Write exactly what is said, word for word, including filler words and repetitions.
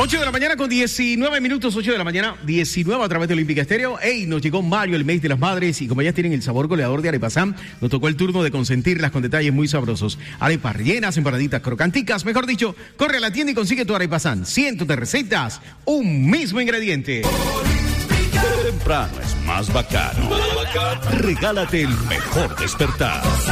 ocho de la mañana con diecinueve minutos, ocho de la mañana, diecinueve a través de Olímpica Estéreo. Ey, nos llegó Mario, el mes de las madres, y como ellas tienen el sabor goleador de Arepasán, nos tocó el turno de consentirlas con detalles muy sabrosos. Arepas rellenas, empanaditas crocanticas, mejor dicho, corre a la tienda y consigue tu Arepasán. Cientos de recetas, un mismo ingrediente. Temprano es más bacano. Regálate el mejor despertar.